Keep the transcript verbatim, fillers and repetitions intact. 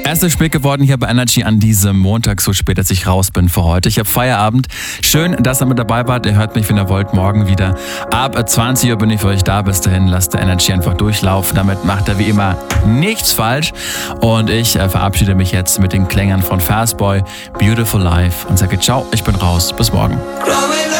Es ist spät geworden hier bei Energy an diesem Montag, so spät, dass ich raus bin für heute. Ich habe Feierabend. Schön, dass ihr mit dabei wart. Ihr hört mich, wenn ihr wollt, morgen wieder. Ab zwanzig Uhr bin ich für euch da. Bis dahin lasst der Energy einfach durchlaufen. Damit macht er wie immer nichts falsch. Und ich äh, verabschiede mich jetzt mit den Klängern von Fastboy, Beautiful Life und sage ciao, ich bin raus. Bis morgen.